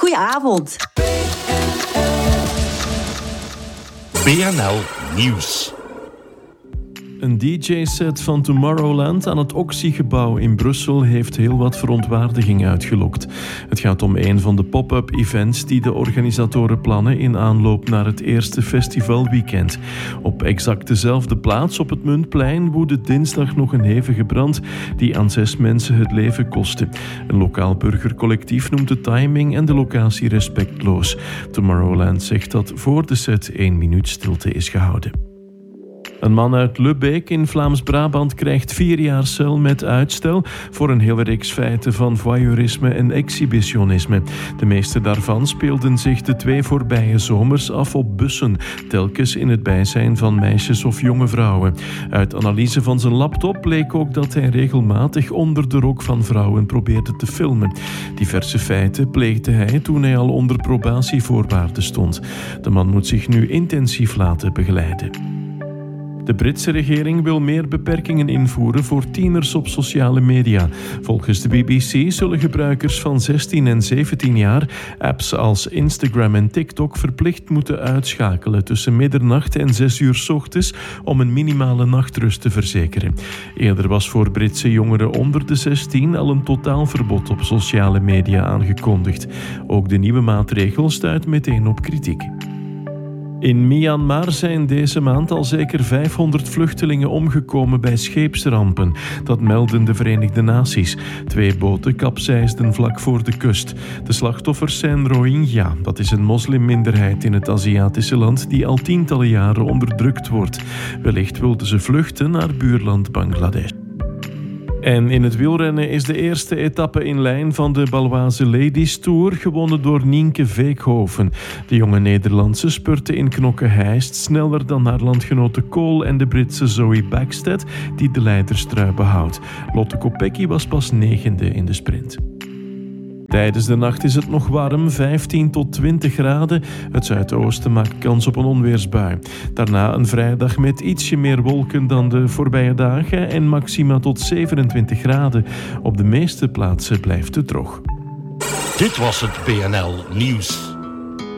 Goedenavond. BNL Nieuws. Een DJ-set van Tomorrowland aan het Oxy-gebouw in Brussel heeft heel wat verontwaardiging uitgelokt. Het gaat om een van de pop-up events die de organisatoren plannen in aanloop naar het eerste festivalweekend. Op exact dezelfde plaats op het Muntplein woedde dinsdag nog een hevige brand die aan 6 mensen het leven kostte. Een lokaal burgercollectief noemt de timing en de locatie respectloos. Tomorrowland zegt dat voor de set 1 minuut stilte is gehouden. Een man uit Lubbeek in Vlaams-Brabant krijgt 4 jaar cel met uitstel voor een hele reeks feiten van voyeurisme en exhibitionisme. De meeste daarvan speelden zich de 2 voorbije zomers af op bussen, telkens in het bijzijn van meisjes of jonge vrouwen. Uit analyse van zijn laptop bleek ook dat hij regelmatig onder de rok van vrouwen probeerde te filmen. Diverse feiten pleegde hij toen hij al onder probatievoorwaarden stond. De man moet zich nu intensief laten begeleiden. De Britse regering wil meer beperkingen invoeren voor tieners op sociale media. Volgens de BBC zullen gebruikers van 16 en 17 jaar apps als Instagram en TikTok verplicht moeten uitschakelen tussen middernacht en 6 uur 's ochtends om een minimale nachtrust te verzekeren. Eerder was voor Britse jongeren onder de 16 al een totaalverbod op sociale media aangekondigd. Ook de nieuwe maatregel stuit meteen op kritiek. In Myanmar zijn deze maand al zeker 500 vluchtelingen omgekomen bij scheepsrampen. Dat melden de Verenigde Naties. 2 boten kapseisden vlak voor de kust. De slachtoffers zijn Rohingya. Dat is een moslimminderheid in het Aziatische land die al tientallen jaren onderdrukt wordt. Wellicht wilden ze vluchten naar buurland Bangladesh. En in het wielrennen is de eerste etappe in lijn van de Baloise Ladies Tour gewonnen door Nienke Veekhoven. De jonge Nederlandse spurte in Knokke-Heist sneller dan haar landgenote Cole en de Britse Zoe Backstedt die de leiderstrui behoudt. Lotte Kopecky was pas 9e in de sprint. Tijdens de nacht is het nog warm, 15 tot 20 graden. Het zuidoosten maakt kans op een onweersbui. Daarna een vrijdag met ietsje meer wolken dan de voorbije dagen en maxima tot 27 graden. Op de meeste plaatsen blijft het droog. Dit was het BNL Nieuws.